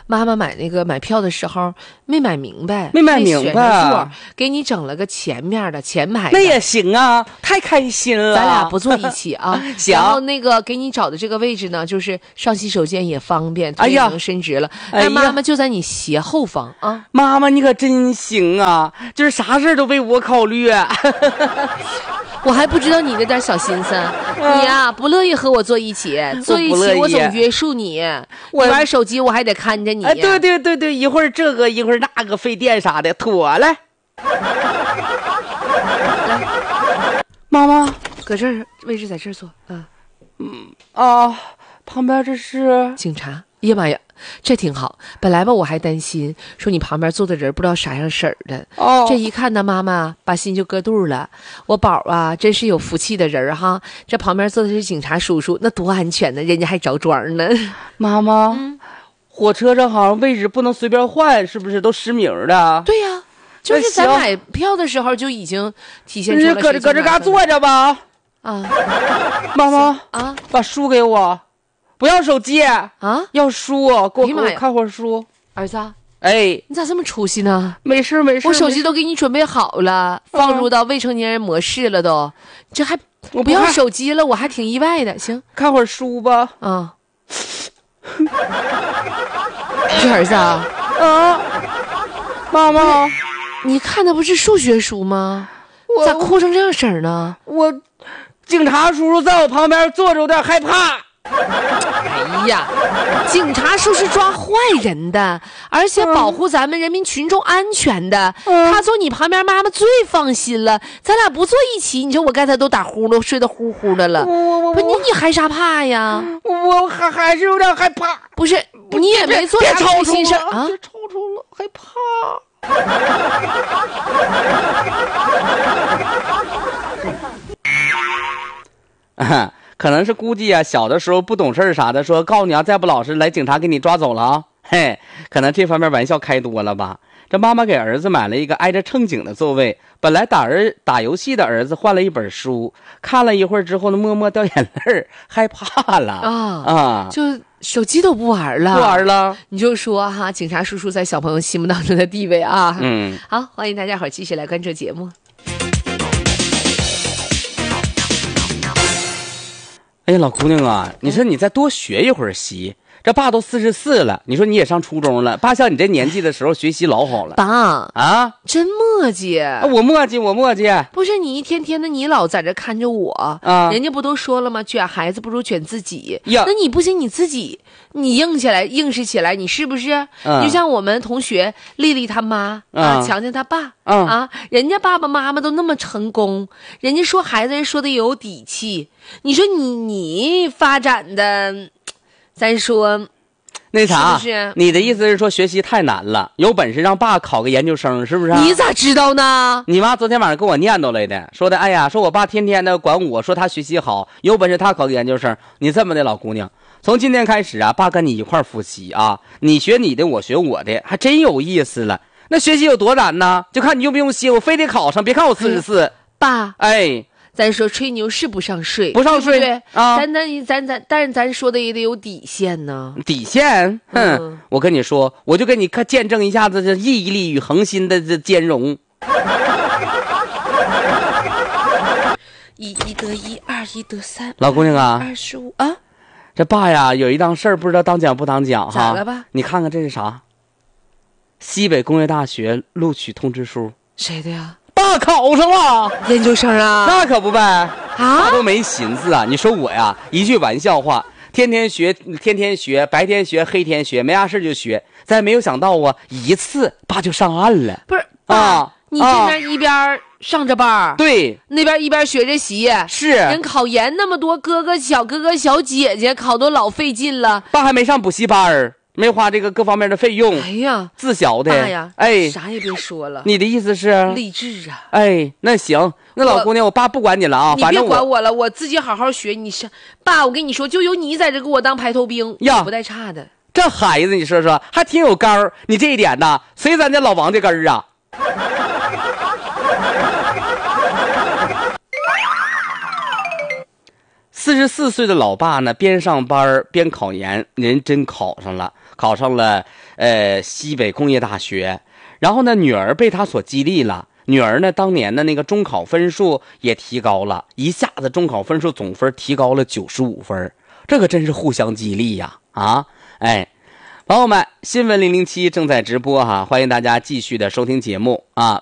妈妈买票的时候没买明白， 没买明白选着座，给你整了个前面的前排的。 那也行啊，太开心了。 咱俩不坐一起啊。 行。 然后那个给你找的这个位置呢，就是上洗手间也方便，腿也能伸直了。 哎呀， 妈妈就在你斜后方啊。 妈妈你可真行啊，就是啥事都为我考虑。 我还不知道你那点小心思，你呀不乐意和我坐一起，坐一起我总约束你，你玩手机我还得看着你。 哎，对，一会儿这个一会儿那个费电啥的，妥来。来，妈妈， 搁这儿位置在这儿坐旁边这是警察。呀妈呀，这挺好。本来吧，我还担心说你旁边坐的人不知道啥样式儿的。这一看呢，妈妈把心就搁肚了。我宝啊，真是有福气的人哈。这旁边坐的是警察叔叔，那多安全呢，人家还着装呢。 妈妈，火车上好像位置不能随便换，是不是都实名的？ 对呀，就是咱买票的时候就已经体现出了。 搁这嘎坐着吧。妈妈把书给我。不要手机要书，给我看会儿书。 儿子， 你咋这么出息呢？ 没事， 我手机都给你准备好了，放入到未成年人模式了都。这还不要手机了，我还挺意外的。行， 看会儿书吧。 这儿子妈妈， 你看的不是数学书吗？咋哭成这样式儿呢？ 我警察叔叔在我旁边坐着，有点害怕。 哎呀，警察叔是抓坏人的，而且保护咱们人民群众安全的。他坐你旁边，妈妈最放心了。咱俩不坐一起，你说我刚才都打呼噜，睡得呼呼的了。不，你害啥怕呀？ 我还是有点害怕。 不是，你也没做啥亏心事啊？ 别吵了，害怕。可能是估计小的时候不懂事啥的，说告诉你再不老实，来警察给你抓走了啊！嘿，可能这方面玩笑开多了吧。这妈妈给儿子买了一个挨着乘警的座位，本来打游戏的儿子换了一本书，看了一会儿之后呢，默默掉眼泪，害怕了就手机都不玩了， 不玩了。 你就说哈，警察叔叔在小朋友心目当中的地位啊。好，欢迎大家伙继续来关注节目。 哎呀，老姑娘啊，你说你再多学一会儿习，这爸都44了，你说你也上初中了，爸像你这年纪的时候学习老好了。 爸真磨叽。 我磨叽。 不是你一天天的，你老在这看着我人家不都说了吗？卷孩子不如卷自己。那你不行，你自己你硬实起来，你是不是？就像我们同学丽丽他妈强强他爸人家爸爸妈妈都那么成功，人家说孩子人说的也有底气。你说你发展的，咱说那啥， 是不是？ 你的意思是说学习太难了，有本事让爸考个研究生，是不是？ 你咋知道呢？ 你妈昨天晚上跟我念叨来的，说的，哎呀，说我爸天天的管我说他学习好，有本事他考个研究生。你这么的，老姑娘，从今天开始爸跟你一块复习你学你的，我学我的，还真有意思了。那学习有多难呢？就看你用不用心，我非得考上，别看我44。 爸，咱说吹牛是不上税， 不上税， 对但是咱说的也得有底线呢。 底线？我跟你说，我就给你见证一下子这毅力与恒心的这兼容。 一得一，二一得三。 老姑娘啊 ，25 这爸呀，有一档事儿不知道当讲不当讲咋了吧？ 你看看这是啥？西北工业大学录取通知书。 谁的呀？ 爸考上了研究生啊？ 那可不呗爸都没寻思你说我呀，一句玩笑话，天天学，白天学，黑天学，没啥事就学。咱没有想到一次爸就上岸了。 不是你这边一边上着班， 对， 那边一边学着习， 是人考研那么多小哥哥小姐姐考都老费劲了， 爸还没上补习班没花这个各方面的费用。 哎呀， 自小的。 爸呀，啥也别说了。 你的意思是励志啊？ 那行，那老姑娘，我爸不管你了你别管我了，我自己好好学。爸，我跟你说，就有你在这给我当排头兵，我不带差的。 这孩子，你说说，还挺有杆儿。你这一点呢，随咱家老王的根儿啊。44 64岁的老爸呢，边上班边考研，人真考上了西北工业大学。然后呢，女儿被他所激励了。女儿呢，当年的那个中考分数也提高了，一下子中考分数总分提高了95分，这个真是互相激励呀！朋友们，新闻007正在直播哈，欢迎大家继续的收听节目啊。